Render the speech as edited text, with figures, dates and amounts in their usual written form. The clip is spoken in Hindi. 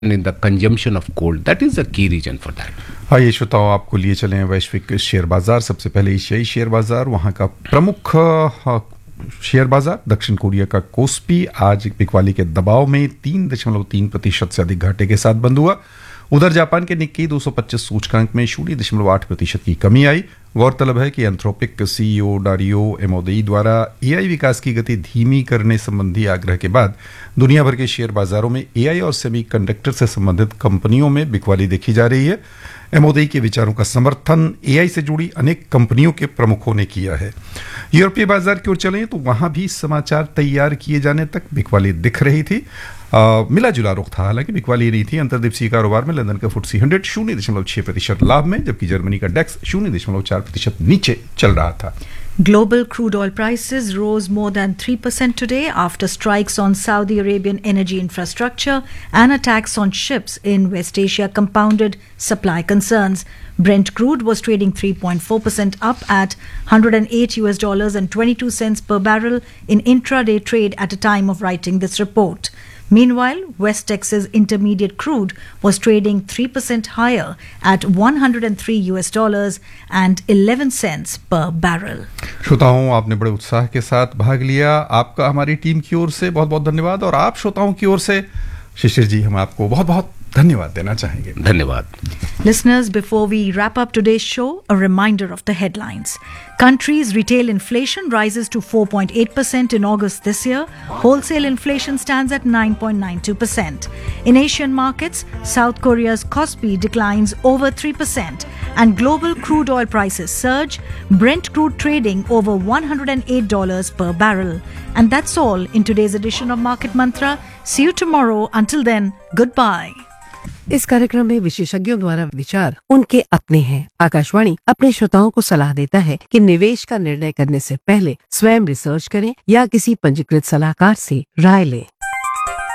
in the consumption of coal. That is the key reason for that. आइए श्रोताओं, आपको लिए चलें वैश्विक शेयर बाजार। सबसे पहले एशियाई शेयर बाजार, वहां का प्रमुख शेयर बाजार दक्षिण कोरिया का कोस्पी आज बिकवाली के दबाव में 3.3% से अधिक घाटे के साथ बंद हुआ। उधर जापान के निक्की 225 सूचकांक में 0.8% की कमी आई। गौरतलब है कि एंथ्रोपिक सीईओ डारियो एमोदेई द्वारा एआई विकास की गति धीमी करने संबंधी आग्रह के बाद दुनिया भर के शेयर बाजारों में एआई और सेमीकंडक्टर से संबंधित कंपनियों में बिकवाली देखी जा रही है। एमोदेई के विचारों का समर्थन एआई से जुड़ी अनेक कंपनियों के प्रमुखों ने किया है। यूरोपीय बाजार की ओर चलें तो वहां भी समाचार तैयार किए जाने तक बिकवाली दिख रही थी। मिला जुला रुख था, हालांकि बिकवाली नहीं थी। अंतर्देशीय कारोबार में लंदन का FTSE 100 0.6% लाभ में, जबकि जर्मनी का डेक्स 0.4% नीचे चल रहा था। Global crude oil prices rose more than 3% today after strikes on Saudi Arabian energy infrastructure and attacks on ships in West Asia compounded supply concerns. Brent crude was trading 3.4% up at $108.22 per barrel in intraday trade at a time of writing this report. Meanwhile, West Texas Intermediate crude was trading 3% higher at $103.11 per barrel. श्रोताओं, आपने बड़े उत्साह के साथ भाग लिया। आपका हमारी टीम की ओर से बहुत बहुत धन्यवाद, और आप श्रोताओं की ओर से शिशिर जी हम आपको बहुत बहुत धन्यवाद देना चाहेंगे। धन्यवाद। Listeners, before we wrap up today's show, a reminder of the headlines. Country's retail inflation rises to 4.8% in August this year. Wholesale inflation stands at 9.92%. In Asian markets, South Korea's Kospi declines over 3%, and global crude oil prices surge, Brent crude trading over $108 per barrel. And that's all in today's edition of Market Mantra. See you tomorrow. Until then, goodbye. इस कार्यक्रम में विशेषज्ञों द्वारा विचार उनके अपने हैं। आकाशवाणी अपने श्रोताओं को सलाह देता है कि निवेश का निर्णय करने से पहले स्वयं रिसर्च करें या किसी पंजीकृत सलाहकार से राय लें।